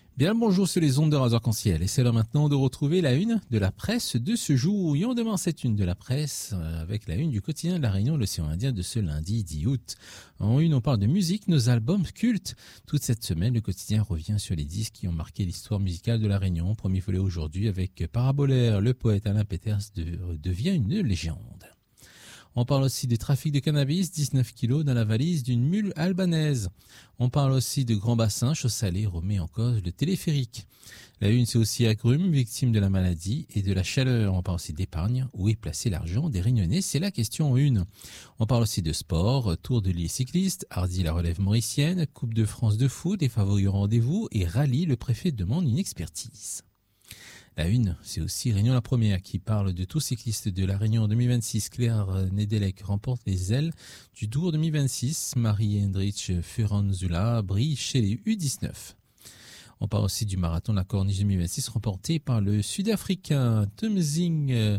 Bien le bonjour sur les ondes de Radio Arc-en-Ciel et c'est l'heure maintenant de retrouver la une de la presse de ce jour. Et on demande cette une de la presse avec la une du quotidien de la Réunion, l'Océan Indien de ce lundi 10 août. En une, on parle de musique, nos albums cultes. Toute cette semaine, le quotidien revient sur les disques qui ont marqué l'histoire musicale de la Réunion. Premier volet aujourd'hui avec Parabolaire, le poète Alain Peters devient une légende. On parle aussi de trafic de cannabis, 19 kilos dans la valise d'une mule albanaise. On parle aussi de Grand Bassin, Chaussalé remet en cause le téléphérique. La une, c'est aussi agrumes, victimes de la maladie et de la chaleur. On parle aussi d'épargne. Où est placé l'argent des Réunionnais? C'est la question en une. On parle aussi de sport, Tour de l'île cycliste, Hardy la relève mauricienne, Coupe de France de foot, les favoris au rendez-vous et rallye, le préfet demande une expertise. La une, c'est aussi Réunion la première qui parle de tout cycliste de la Réunion 2026. Claire Nedelec remporte les ailes du Tour 2026. Marie-Hendrich Furanzula brille chez les U19. On parle aussi du marathon de la Corniche 2026 remporté par le Sud-Africain Tenzing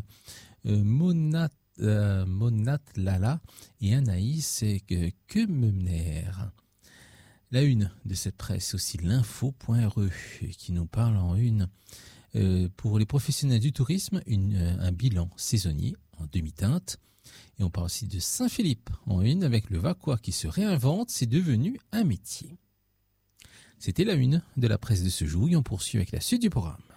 Monatlala et Anaïs Kemmener. La une de cette presse, aussi l'info.re qui nous parle en une. Pour les professionnels du tourisme, un bilan saisonnier en demi-teinte. Et on parle aussi de Saint-Philippe en une avec le Vacois qui se réinvente, c'est devenu un métier. C'était la une de la presse de ce jour et on poursuit avec la suite du programme.